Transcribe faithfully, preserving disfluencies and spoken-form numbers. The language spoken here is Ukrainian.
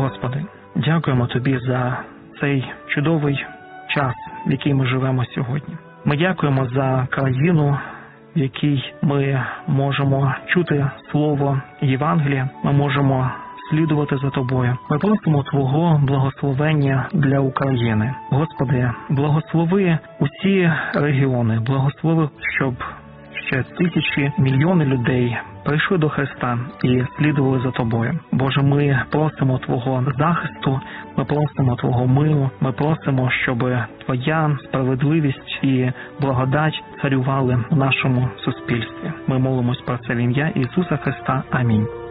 Господи, дякуємо Тобі за цей чудовий час, в який ми живемо сьогодні. Ми дякуємо за країну, в якій ми можемо чути Слово Євангелія, ми можемо слідувати за Тобою. Ми просимо Твого благословення для України. Господи, благослови усі регіони, благослови, щоб ще тисячі, мільйони людей прийшли до Христа і слідували за Тобою. Боже, ми просимо Твого захисту, ми просимо Твого миру, ми просимо, щоб Твоя справедливість і благодать царювали в нашому суспільстві. Ми молимось про це в ім'я Ісуса Христа. Амінь.